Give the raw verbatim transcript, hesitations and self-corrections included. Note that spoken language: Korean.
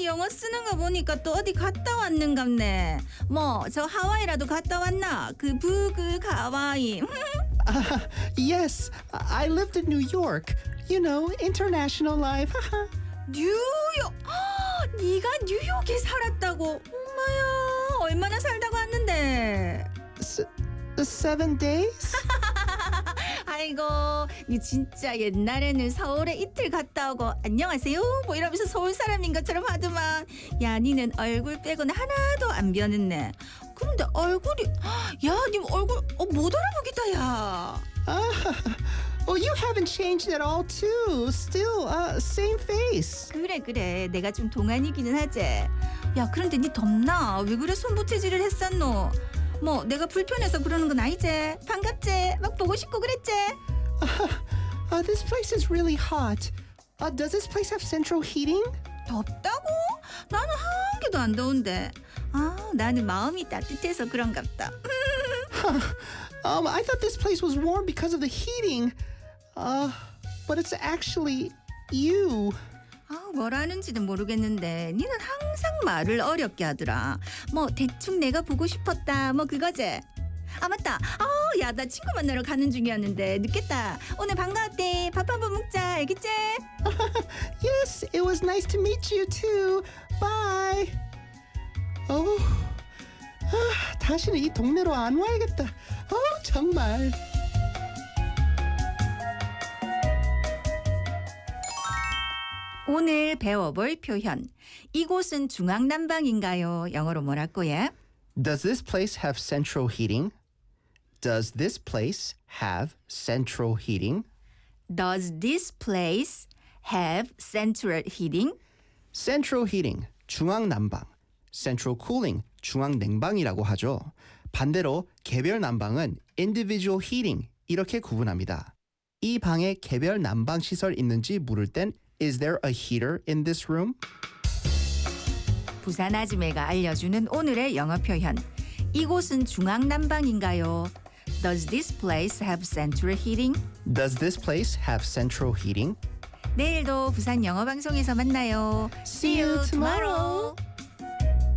영어 쓰는 거 보니까 또 어디 갔다 왔는갑네. 뭐 저 하와이라도 갔다 왔나? 그 북을 하와이. Uh, yes, I lived in New York. You know, international life. 뉴욕. 아, 네가 뉴욕에 살았다고. 엄마야, 얼마나 살다가 왔는데? S- seven days? 아이고, 니 진짜 옛날에는 서울에 이틀 갔다 오고 안녕하세요 뭐 이러면서 서울 사람인 것처럼 하더만. 야, 니는 얼굴 빼고는 하나도 안 변했네. 근데 얼굴이, 야, 니 얼굴 어, 못 알아보겠다, 야. Uh, well, you haven't changed at all, too. Still, uh, same face. 그래 그래, 내가 좀 동안이기는 하지. 야, 그런데 니 덥나? 왜 그래 손부채질을 했었노? 뭐 내가 불편해서 그러는 건 아니지? 반갑지? 막 보고 싶고 그랬지? Uh, this place is really hot. Uh, does this place have central heating? 덥다고? 나는 한 개도 안 더운데. 아, 나는 마음이 따뜻해서 그런갑다. Um, I thought this place was warm because of the heating. Uh, but it's actually you. 아, 뭐라는지는 모르겠는데 니는 항상 말을 어렵게 하더라. 뭐 대충 내가 보고 싶었다 뭐 그거지? 아, 맞다. 아, 야, 나 친구 만나러 가는 중이었는데 늦겠다. 오늘 반가웠대. 밥 한번 먹자. 알겠지? Yes, it was nice to meet you too. Bye. Oh, 아, 다시는 이 동네로 안 와야겠다. 어, 정말. 오늘 배워볼 표현. 이곳은 중앙난방인가요? 영어로 뭐라고 해? Does this place have central heating? Does this place have central heating? Does this place have central heating? Central heating, 중앙 난방. Central cooling, 중앙 냉방이라고 하죠. 반대로 개별 난방은 individual heating 이렇게 구분합니다. 이 방에 개별 난방 시설 있는지 물을 땐 Is there a heater in this room? 부산 아지매가 알려주는 오늘의 영어 표현. 이곳은 중앙난방인가요? Does this place have central heating? Does this place have central heating? 내일도 부산 영어 방송에서 만나요. See you tomorrow.